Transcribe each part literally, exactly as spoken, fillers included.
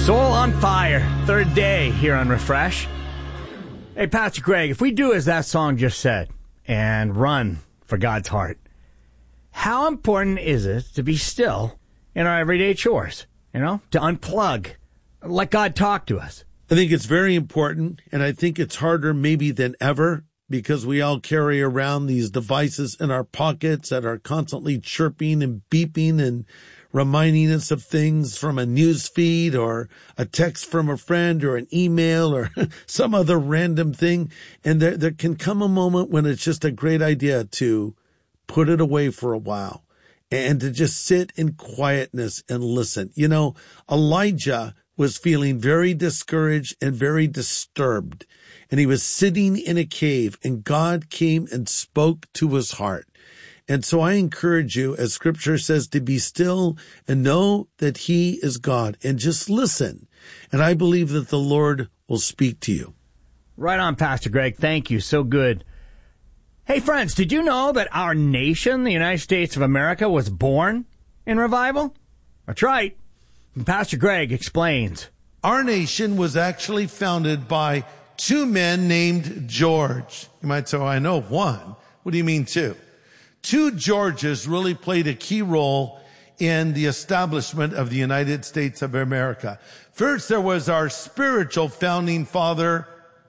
Soul on Fire, third day here on Refresh. Hey, Pastor Greg, if we do as that song just said and run for God's heart, how important is it to be still in our everyday chores, you know, to unplug, let God talk to us? I think it's very important, and I think it's harder maybe than ever because we all carry around these devices in our pockets that are constantly chirping and beeping and reminding us of things from a news feed or a text from a friend or an email or some other random thing. And there, there can come a moment when it's just a great idea to put it away for a while and to just sit in quietness and listen. You know, Elijah was feeling very discouraged and very disturbed, and he was sitting in a cave, and God came and spoke to his heart. And so I encourage you, as scripture says, to be still and know that he is God and just listen. And I believe that the Lord will speak to you. Right on, Pastor Greg. Thank you. So good. Hey, friends, did you know that our nation, the United States of America, was born in revival? That's right. Pastor Greg explains. Our nation was actually founded by two men named George. You might say, oh, I know of one. What do you mean two? Two Georges really played a key role in the establishment of the United States of America. First, there was our spiritual founding father.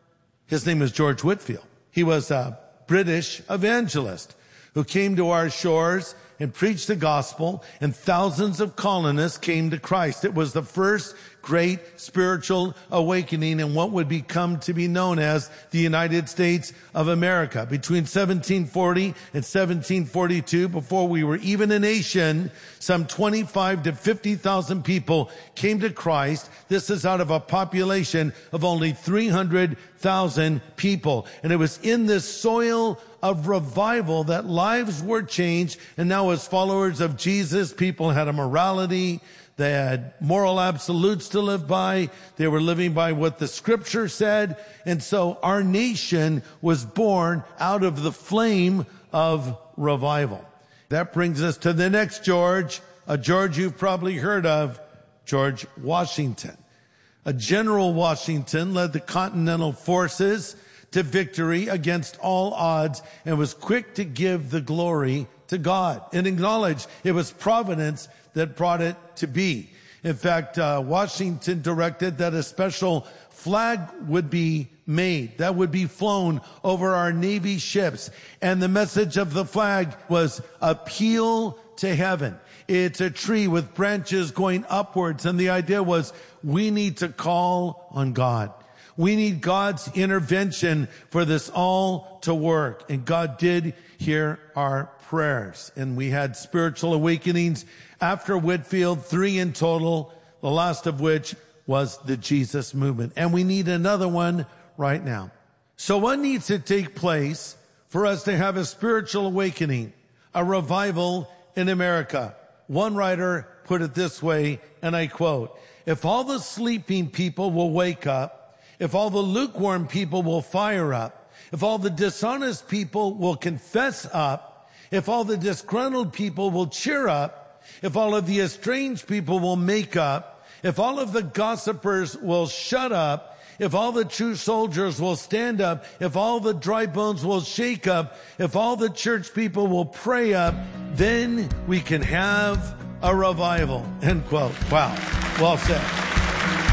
His name was George Whitefield. He was a British evangelist who came to our shores and preached the gospel, and thousands of colonists came to Christ. It was the first great spiritual awakening in what would become to be known as the United States of America. Between seventeen forty and seventeen forty-two, before we were even a nation, some twenty-five to fifty thousand people came to Christ. This is out of a population of only three hundred thousand people. And it was in this soil of revival that lives were changed. And now as followers of Jesus, people had a morality. They had moral absolutes to live by. They were living by what the scripture said. And so our nation was born out of the flame of revival. That brings us to the next George, a George you've probably heard of, George Washington. A General Washington led the Continental Forces to victory against all odds and was quick to give the glory to God and acknowledge it was providence that brought it to be. In fact, uh, Washington directed that a special flag would be made that would be flown over our Navy ships. And the message of the flag was appeal to heaven. It's a tree with branches going upwards. And the idea was we need to call on God. We need God's intervention for this all to work. And God did hear our prayers. And we had spiritual awakenings after Whitefield, three in total, the last of which was the Jesus movement. And we need another one right now. So what needs to take place for us to have a spiritual awakening, a revival in America? One writer put it this way, and I quote, if all the sleeping people will wake up, if all the lukewarm people will fire up, if all the dishonest people will confess up, if all the disgruntled people will cheer up, if all of the estranged people will make up, if all of the gossipers will shut up, if all the true soldiers will stand up, if all the dry bones will shake up, if all the church people will pray up, then we can have a revival. End quote. Wow. Well said.